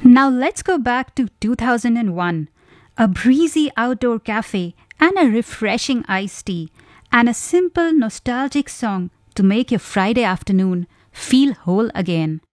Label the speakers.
Speaker 1: Now let's go back to 2001. A breezy outdoor cafe and a refreshing iced tea and a simple nostalgic song to make your Friday afternoon feel whole again.